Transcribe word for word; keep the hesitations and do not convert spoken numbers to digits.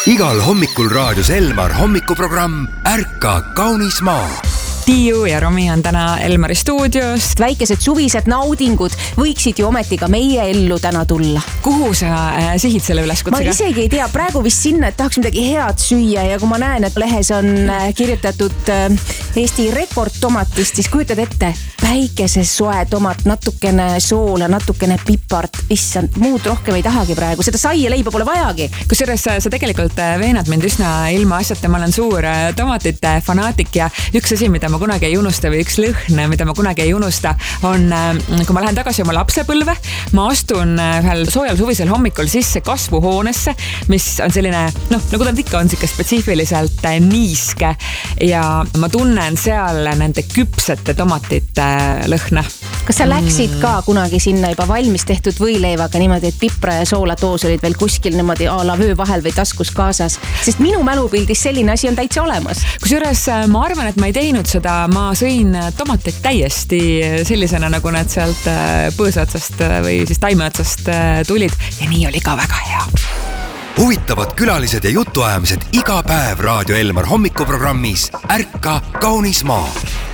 igal hommikul raadios Elmar hommikuprogramm Ärka kaunis maa. Tiiu ja Romi on täna Elmari stuudios. Väikesed suvised naudingud võiksid ju ometi ka meie ellu täna tulla. Kuhu sa äh, sihid selle üleskutsega? Ma isegi ei tea, praegu vist sinna, et tahaks midagi head süüa ja kui ma näen, et lehes on äh, kirjutatud äh, Eesti rekordtomatist, siis kujutad ette, päikesesoe tomat, natukene soola, natukene pipart, issand, muud rohkem ei tahagi praegu, seda saia leiba pole vajagi. Kusjuures sa tegelikult veenad mind üsna ilma asjata, ma olen suur tomatite fanaatik ja üks asi, mida ma kunagi ei unusta või üks lõhn, mida ma kunagi ei unusta, on, kui ma lähen tagasi oma lapsepõlve, ma astun ühel soojal suvisel hommikul sisse kasvuhoonesse, mis on selline, noh, nagu ta ikka on siuke spetsiifiliselt niiske ja ma tunnen seal nende küpsete tomatite lõhna. Kas sa läksid ka kunagi sinna juba valmis tehtud võileivaga niimoodi, et pipra ja soolatoos olid veel kuskil niimoodi a la vöö vahel või taskus kaasas? Sest minu mälupildis selline asi on täitsa olemas. Kusjuures ma arvan, et ma ei teinud seda, ma sõin tomateid täiesti sellisena, nagu need sealt põõsaotsast või siis taimeotsast tulid ja nii oli ka väga hea. Huvitavad külalised ja jutuajamised iga päev Raadio Elmar hommikuprogrammis Ärka kaunis maa.